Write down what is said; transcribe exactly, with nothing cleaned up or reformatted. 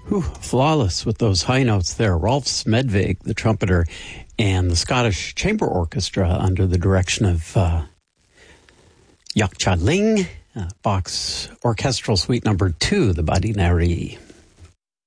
Whew, flawless with those high notes there. Rolf Smedvig, the trumpeter, and the Scottish Chamber Orchestra under the direction of uh, Yak Cha Ling, uh, Bach's Orchestral Suite Number Two, the Badinari.